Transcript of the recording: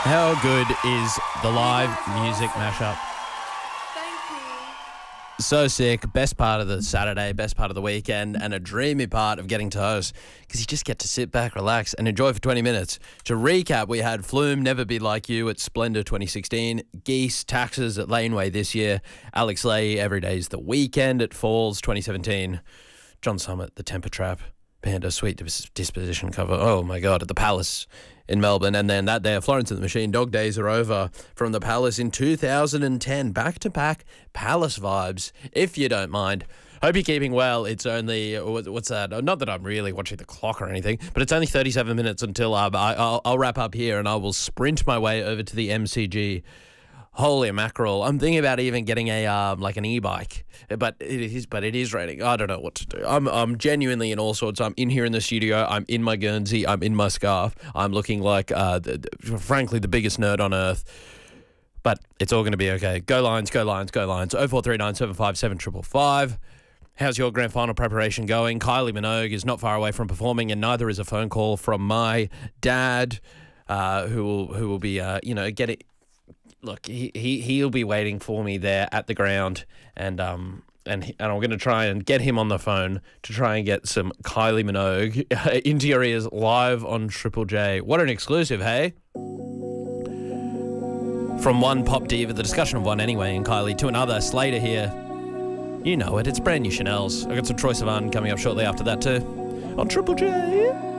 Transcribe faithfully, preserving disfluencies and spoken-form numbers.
How good is the live music mashup? Thank you. So sick. Best part of the Saturday, best part of the weekend, and a dreamy part of getting to host because you just get to sit back, relax, and enjoy for twenty minutes. To recap, we had Flume, Never Be Like You at Splendor twenty sixteen, Geese, Taxes at Laneway this year, Alex Lay, Every Day's the Weekend at Falls twenty seventeen, John Summit, The Temper Trap, Panda, Sweet Dis- Disposition cover, oh my God, at the Palace in Melbourne, and then that day Florence and the Machine, Dog Days Are Over from the Palace in two thousand ten. Back-to-back Palace vibes, if you don't mind. Hope you're keeping well. It's only, what's that? Not that I'm really watching the clock or anything, but it's only thirty-seven minutes until um, I, I'll, I'll wrap up here and I will sprint my way over to the M C G. Holy mackerel. I'm thinking about even getting a um like an e-bike, but it is but it is raining. I don't know what to do. I'm I'm genuinely in all sorts. I'm in here in the studio. I'm in my Guernsey. I'm in my scarf. I'm looking like, uh, the, the, frankly, the biggest nerd on earth. But it's all going to be okay. Go Lions, go Lions, go Lions. oh four three nine seven five seven five five five. How's your grand final preparation going? Kylie Minogue is not far away from performing, and neither is a phone call from my dad, uh, who will who will be uh, you know getting. Look, he, he, he'll be waiting for me there at the ground, and um and he, and I'm going to try and get him on the phone to try and get some Kylie Minogue into your ears live on Triple J. What an exclusive, hey? From one pop diva, the discussion of one anyway, and Kylie, to another, Slater here. You know it, it's brand new Chanel's. I got some Troye Sivan coming up shortly after that too, on Triple J.